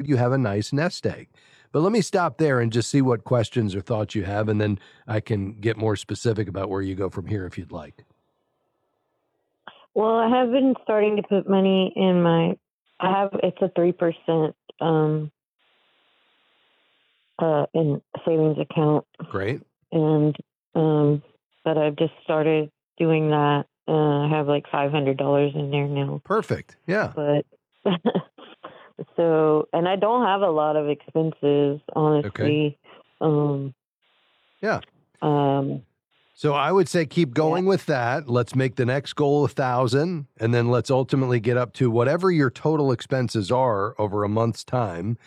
you have a nice nest egg. But let me stop there and just see what questions or thoughts you have, and then I can get more specific about where you go from here if you'd like. Well, I have been starting to put money in it's a 3% in savings account. Great. And but I've just started doing that. I have like $500 in there now. Perfect. Yeah. But and I don't have a lot of expenses, honestly. Okay. Yeah. So I would say keep going with that. Let's make the next goal 1,000, and then let's ultimately get up to whatever your total expenses are over a month's time.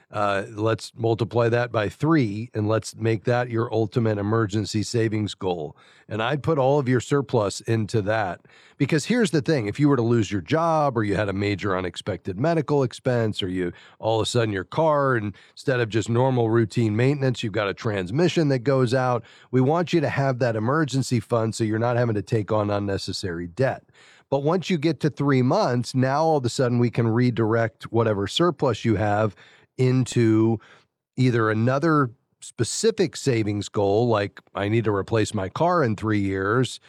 Let's multiply that by 3, and let's make that your ultimate emergency savings goal. And I'd put all of your surplus into that, because here's the thing. If you were to lose your job, or you had a major unexpected medical expense, or you all of a sudden your car, instead of just normal routine maintenance, you've got a transmission that goes out, we want you to have that emergency fund so you're not having to take on unnecessary debt. But once you get to 3 months, now all of a sudden we can redirect whatever surplus you have into either another specific savings goal, like I need to replace my car in 3 years,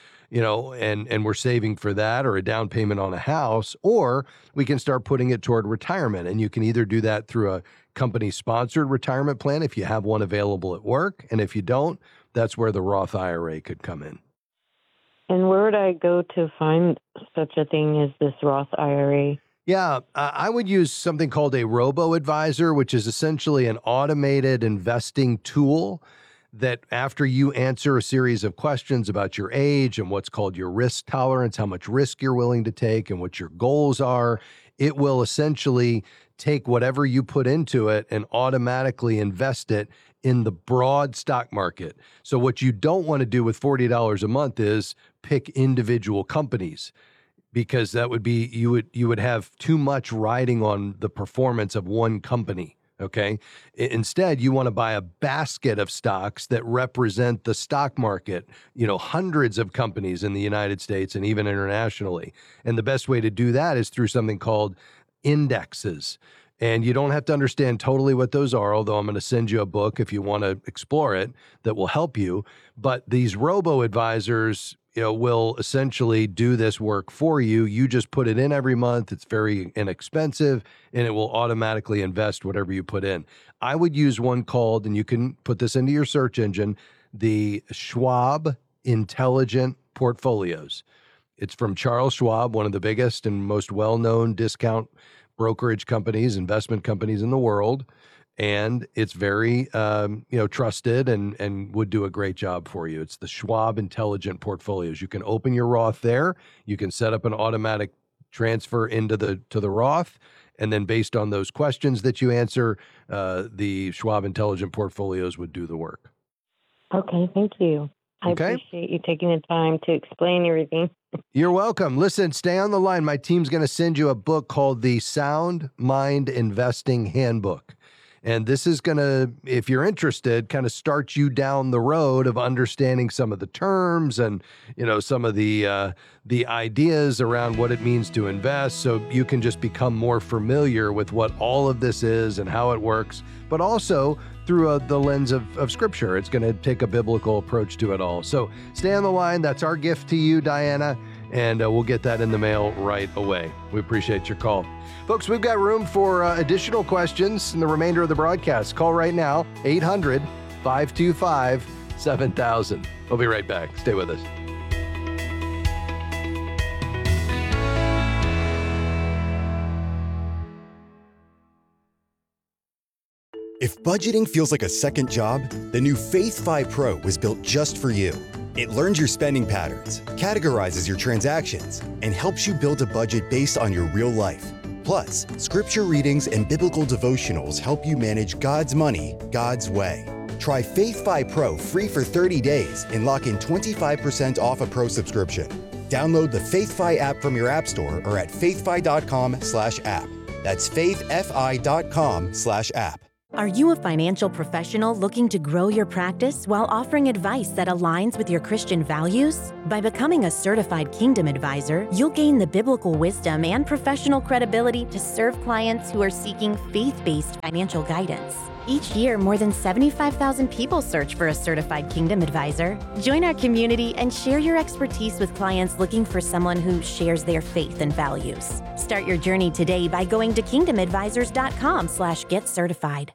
and we're saving for that, or a down payment on a house, or we can start putting it toward retirement. And you can either do that through a company-sponsored retirement plan if you have one available at work, and if you don't, that's where the Roth IRA could come in. And where would I go to find such a thing as this Roth IRA? Yeah, I would use something called a robo-advisor, which is essentially an automated investing tool that, after you answer a series of questions about your age and what's called your risk tolerance, how much risk you're willing to take and what your goals are, it will essentially take whatever you put into it and automatically invest it in the broad stock market. So what you don't want to do with $40 a month is pick individual companies, because that would be, you would have too much riding on the performance of one company, okay? Instead, you want to buy a basket of stocks that represent the stock market, hundreds of companies in the United States and even internationally. And the best way to do that is through something called indexes. And you don't have to understand totally what those are, although I'm going to send you a book if you want to explore it that will help you. But these robo-advisors will essentially do this work for you. You just put it in every month. It's very inexpensive, and it will automatically invest whatever you put in. I would use one called, and you can put this into your search engine, the Schwab Intelligent Portfolios. It's from Charles Schwab, one of the biggest and most well-known discount brokerage companies, investment companies in the world. And it's very, trusted and would do a great job for you. It's the Schwab Intelligent Portfolios. You can open your Roth there. You can set up an automatic transfer to the Roth. And then based on those questions that you answer, the Schwab Intelligent Portfolios would do the work. Okay, thank you. I appreciate you taking the time to explain everything. You're welcome. Listen, stay on the line. My team's going to send you a book called the Sound Mind Investing Handbook. And this is going to, if you're interested, kind of start you down the road of understanding some of the terms and, some of the ideas around what it means to invest, so you can just become more familiar with what all of this is and how it works, but also through the lens of Scripture. It's going to take a biblical approach to it all. So stay on the line. That's our gift to you, Diana, and we'll get that in the mail right away. We appreciate your call. Folks, we've got room for additional questions in the remainder of the broadcast. Call right now, 800-525-7000. We'll be right back. Stay with us. If budgeting feels like a second job, the new Faith Fi Pro was built just for you. It learns your spending patterns, categorizes your transactions, and helps you build a budget based on your real life. Plus, scripture readings and biblical devotionals help you manage God's money, God's way. Try Faith Fi Pro free for 30 days and lock in 25% off a Pro subscription. Download the Faith Fi app from your app store or at faithfi.com/app. That's faithfi.com/app. Are you a financial professional looking to grow your practice while offering advice that aligns with your Christian values? By becoming a certified Kingdom Advisor, you'll gain the biblical wisdom and professional credibility to serve clients who are seeking faith-based financial guidance. Each year, more than 75,000 people search for a certified Kingdom Advisor. Join our community and share your expertise with clients looking for someone who shares their faith and values. Start your journey today by going to kingdomadvisors.com/get-certified.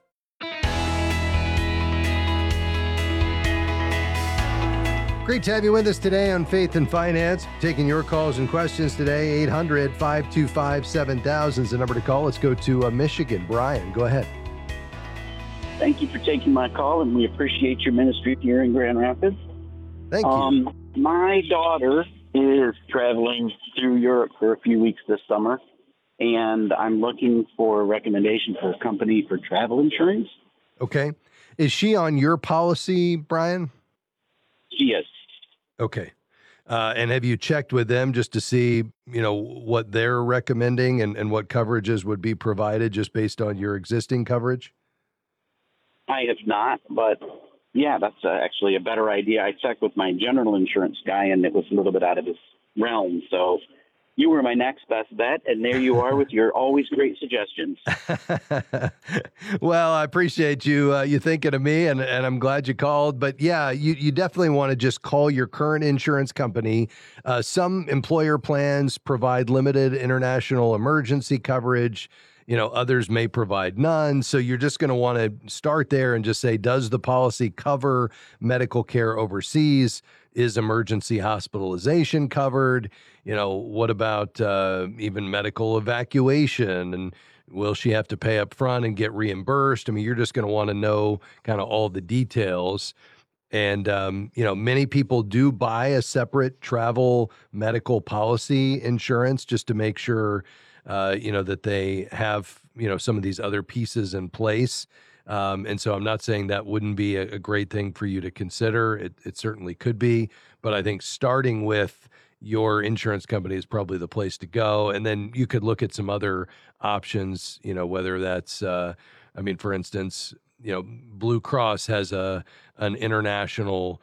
Great to have you with us today on Faith and Finance. Taking your calls and questions today. 800-525-7000 is the number to call. Let's go to Michigan. Brian, go ahead. Thank you for taking my call, and we appreciate your ministry here in Grand Rapids. Thank you. My daughter is traveling through Europe for a few weeks this summer, and I'm looking for a recommendation for a company for travel insurance. Okay. Is she on your policy, Brian? She is. Okay. And have you checked with them just to see, what they're recommending and what coverages would be provided just based on your existing coverage? I have not, but yeah, that's actually a better idea. I checked with my general insurance guy, and it was a little bit out of his realm. So you were my next best bet, and there you are with your always great suggestions. Well, I appreciate you thinking of me, and I'm glad you called. But yeah, you definitely want to just call your current insurance company. Some employer plans provide limited international emergency coverage. Others may provide none. So you're just going to want to start there and just say, does the policy cover medical care overseas? Is emergency hospitalization covered? What about even medical evacuation? And will she have to pay up front and get reimbursed? I mean, you're just going to want to know kind of all the details. And, many people do buy a separate travel medical policy insurance just to make sure that they have, some of these other pieces in place. And so I'm not saying that wouldn't be a great thing for you to consider. It certainly could be, but I think starting with your insurance company is probably the place to go. And then you could look at some other options, whether that's, for instance, Blue Cross has an international,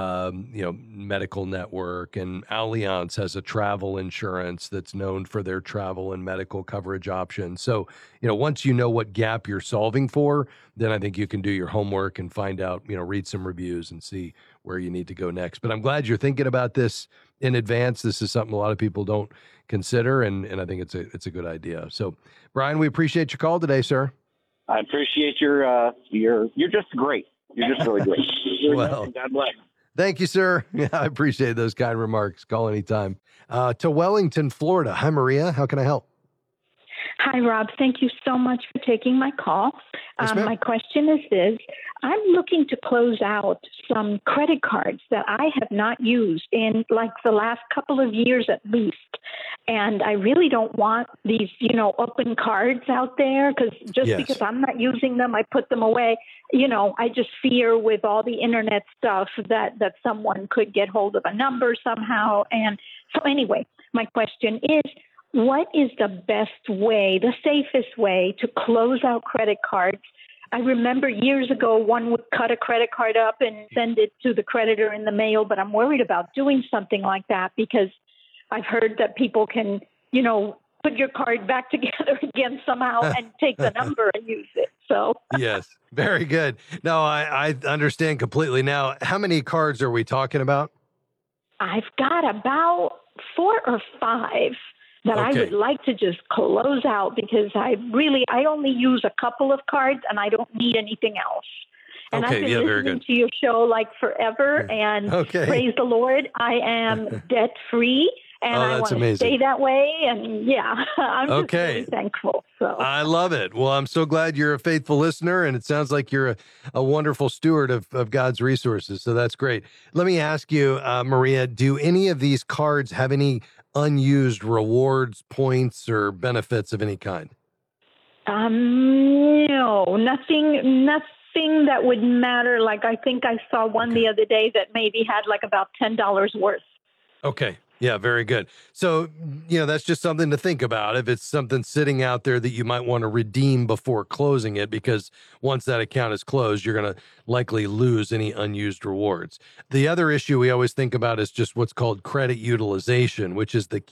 medical network, and Allianz has a travel insurance that's known for their travel and medical coverage options. So, once you know what gap you're solving for, then I think you can do your homework and find out, read some reviews and see where you need to go next. But I'm glad you're thinking about this in advance. This is something a lot of people don't consider, and I think it's a good idea. So, Brian, we appreciate your call today, sir. I appreciate you're just great. You're just really great. Well, God bless. Thank you, sir. Yeah, I appreciate those kind remarks. Call anytime. To Wellington, Florida. Hi, Maria. How can I help? Hi, Rob. Thank you so much for taking my call. Yes, ma'am. My question is this. I'm looking to close out some credit cards that I have not used in like the last couple of years at least. And I really don't want these, open cards out there because I'm not using them, I put them away. I just fear with all the internet stuff that someone could get hold of a number somehow. And so anyway, my question is, what is the best way, the safest way to close out credit cards? I remember years ago, one would cut a credit card up and send it to the creditor in the mail, but I'm worried about doing something like that because I've heard that people can, put your card back together again somehow and take the number and use it. So Yes, very good. No, I understand completely now. How many cards are we talking about? I've got about 4 or 5 that I Okay. would like to just close out because I only use a couple of cards and I don't need anything else. And Okay, I've been yeah, very listening good. to your show like forever and Okay. praise the Lord, I am debt free and Oh, I that's want to amazing. stay that way. And yeah, I'm just Okay. really thankful. So I love it. Well, I'm so glad you're a faithful listener, and it sounds like you're a wonderful steward of God's resources. So that's great. Let me ask you, Maria, do any of these cards have any unused rewards, points, or benefits of any kind? no, nothing that would matter. Like I think I saw one the other day that maybe had like about $10 worth. Okay. Yeah, very good. So, that's just something to think about. If it's something sitting out there that you might want to redeem before closing it, because once that account is closed, you're going to likely lose any unused rewards. The other issue we always think about is just what's called credit utilization, which is a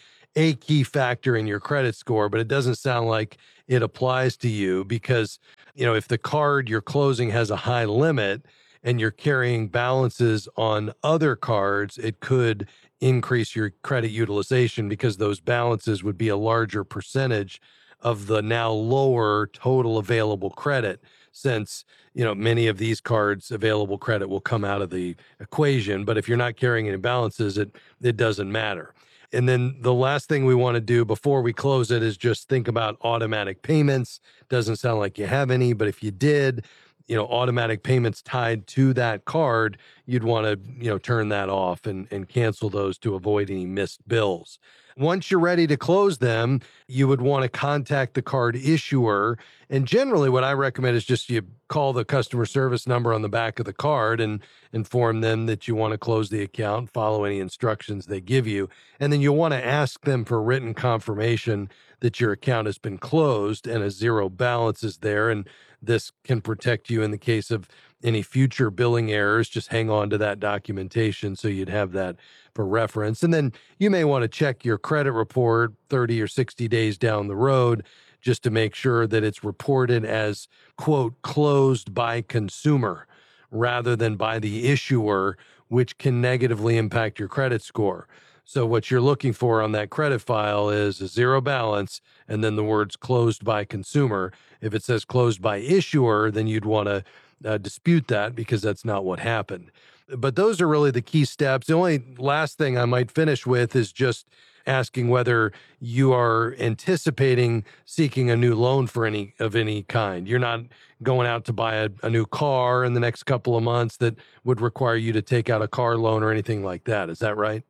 key factor in your credit score, but it doesn't sound like it applies to you because, if the card you're closing has a high limit and you're carrying balances on other cards, it could increase your credit utilization because those balances would be a larger percentage of the now lower total available credit, since many of these cards available credit will come out of the equation. But if you're not carrying any balances, it doesn't matter. And then the last thing we want to do before we close it is just think about automatic payments. Doesn't sound like you have any, but if you did, automatic payments tied to that card, you'd want to, turn that off and cancel those to avoid any missed bills. Once you're ready to close them, you would want to contact the card issuer. And generally what I recommend is just you call the customer service number on the back of the card and inform them that you want to close the account, follow any instructions they give you. And then you'll want to ask them for written confirmation that your account has been closed and a zero balance is there. And this can protect you in the case of any future billing errors. Just hang on to that documentation so you'd have that for reference. And then you may want to check your credit report 30 or 60 days down the road just to make sure that it's reported as, quote, closed by consumer rather than by the issuer, which can negatively impact your credit score. So what you're looking for on that credit file is a zero balance and then the words closed by consumer. If it says closed by issuer, then you'd want to dispute that because that's not what happened. But those are really the key steps. The only last thing I might finish with is just asking whether you are anticipating seeking a new loan for any kind. You're not going out to buy a new car in the next couple of months that would require you to take out a car loan or anything like that. Is that right?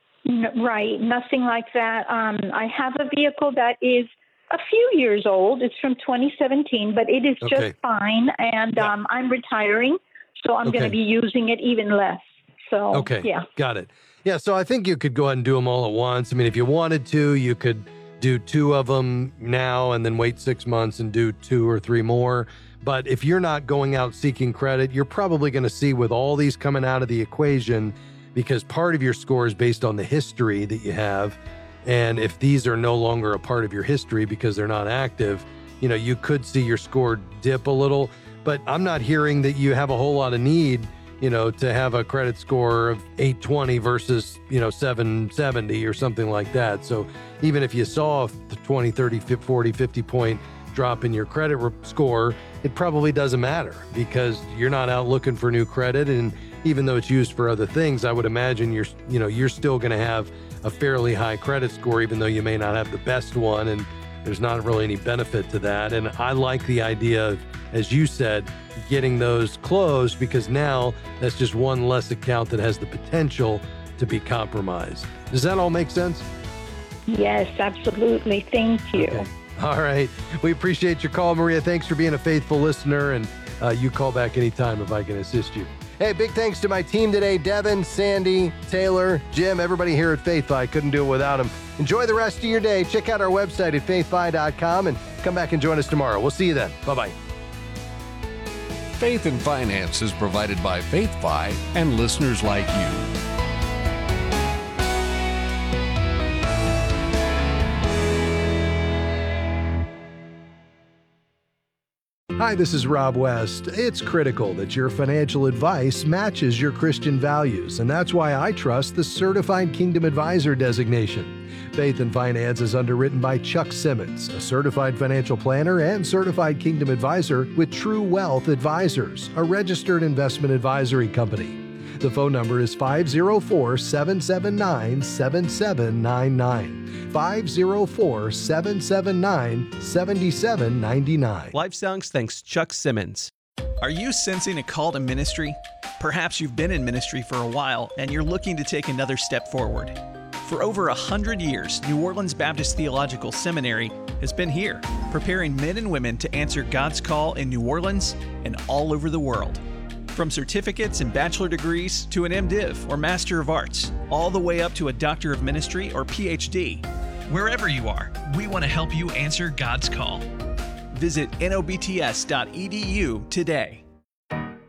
Right. Nothing like that. I have a vehicle that is a few years old. It's from 2017, but it is just fine. And I'm retiring, so I'm going to be using it even less. So, yeah. Got it. Yeah, so I think you could go ahead and do them all at once. I mean, if you wanted to, you could do 2 of them now and then wait 6 months and do 2 or 3 more. But if you're not going out seeking credit, you're probably going to see with all these coming out of the equation, because part of your score is based on the history that you have. And if these are no longer a part of your history because they're not active, you could see your score dip a little. But I'm not hearing that you have a whole lot of need, to have a credit score of 820 versus, 770 or something like that. So even if you saw the 20, 30, 40, 50 point drop in your credit score, it probably doesn't matter because you're not out looking for new credit. And even though it's used for other things, I would imagine you're still going to have a fairly high credit score, even though you may not have the best one. And there's not really any benefit to that. And I like the idea of, as you said, getting those closed, because now that's just one less account that has the potential to be compromised. Does that all make sense? Yes, absolutely. Thank you. Okay. All right. We appreciate your call, Maria. Thanks for being a faithful listener, and you call back anytime if I can assist you. Hey, big thanks to my team today, Devin, Sandy, Taylor, Jim, everybody here at FaithFi. Couldn't do it without them. Enjoy the rest of your day. Check out our website at faithfi.com and come back and join us tomorrow. We'll see you then. Bye-bye. Faith and Finance is provided by FaithFi and listeners like you. Hi, this is Rob West. It's critical that your financial advice matches your Christian values, and that's why I trust the Certified Kingdom Advisor designation. Faith and Finance is underwritten by Chuck Simmons, a certified financial planner and certified Kingdom Advisor with True Wealth Advisors, a registered investment advisory company. The phone number is 504-779-7799. 504-779-7799. Life Songs thanks Chuck Simmons. Are you sensing a call to ministry? Perhaps you've been in ministry for a while and you're looking to take another step forward. For over 100 years, New Orleans Baptist Theological Seminary has been here, preparing men and women to answer God's call in New Orleans and all over the world. From certificates and bachelor degrees to an MDiv or Master of Arts, all the way up to a Doctor of Ministry or PhD. Wherever you are, we want to help you answer God's call. Visit nobts.edu today.